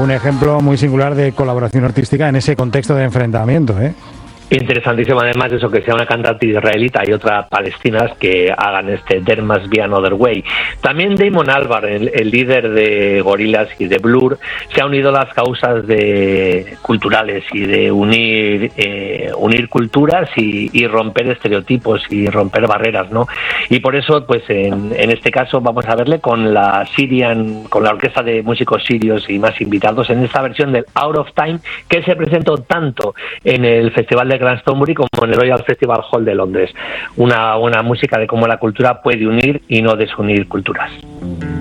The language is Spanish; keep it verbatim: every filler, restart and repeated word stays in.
un ejemplo muy singular de colaboración artística en ese contexto de enfrentamiento, ¿eh? Interesantísimo, además, eso, que sea una cantante israelita y otra palestina que hagan este There Must Be Another Way. También Damon Albarn, el, el líder de Gorillaz y de Blur, se ha unido a las causas de culturales y de unir eh, unir culturas y, y romper estereotipos y romper barreras, ¿no? Y por eso, pues en, en este caso vamos a verle con la Syrian, con la orquesta de músicos sirios y más invitados en esta versión del Out of Time, que se presentó tanto en el Festival de Glastonbury como en el Royal Festival Hall de Londres. Una, una música de cómo la cultura puede unir y no desunir culturas.